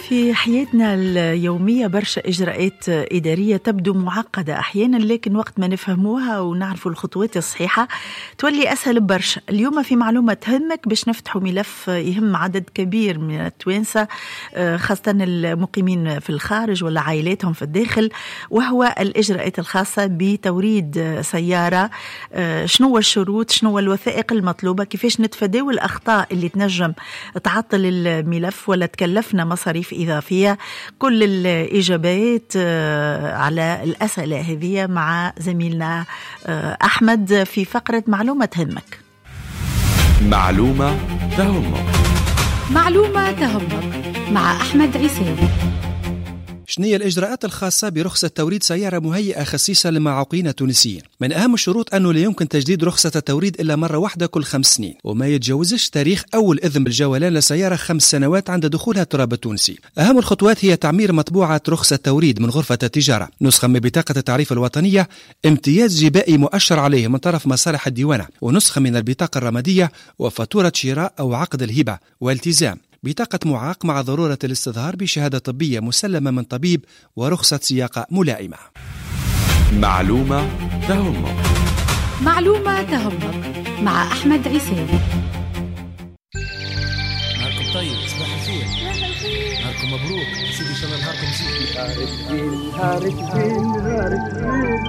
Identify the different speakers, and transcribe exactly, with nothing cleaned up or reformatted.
Speaker 1: في حياتنا اليومية برشا إجراءات إدارية تبدو معقدة أحيانا، لكن وقت ما نفهموها ونعرفوا الخطوات الصحيحة تولي أسهل برشا. اليوم في معلومة تهمك باش نفتحوا ملف يهم عدد كبير من التوانسة، خاصة المقيمين في الخارج ولا عائلاتهم في الداخل، وهو الإجراءات الخاصة بتوريد سيارة. شنو الشروط، شنو الوثائق المطلوبة، كيفاش نتفاداو الأخطاء اللي تنجم تعطل الملف ولا تكلفنا مصاريف إضافية. كل الإجابات على الأسئلة هذه مع زميلنا أحمد في فقرة معلومة تهمك.
Speaker 2: معلومة تهمك.
Speaker 3: معلومة تهمك مع أحمد عيساوي.
Speaker 4: شنية الإجراءات الخاصة برخصة توريد سيارة مهيئة خصيصة للمعاقين التونسيين؟ من أهم الشروط أنه لا يمكن تجديد رخصة التوريد إلا مرة واحدة كل خمس سنين، وما يتجاوزش تاريخ أول إذن بالجولان لسيارة خمس سنوات عند دخولها التراب التونسي. أهم الخطوات هي تعمير مطبوعة رخصة توريد من غرفة التجارة، نسخة من بطاقة التعريف الوطنية، امتياز جبائي مؤشر عليه من طرف مصالح الديوانة، ونسخة من البطاقة الرمادية، وفاتورة شراء أو عقد الهبة، والتزام بطاقة معاق مع ضرورة الاستظهار بشهادة طبية مسلمة من طبيب ورخصة سياقة ملائمة.
Speaker 2: معلومة تهمك.
Speaker 3: معلومة تهمك مع أحمد عيساوي.
Speaker 5: نهاركم طيب، صباح الخير. نهاركم مبروك، سيدي إن شاء الله نهاركم زين.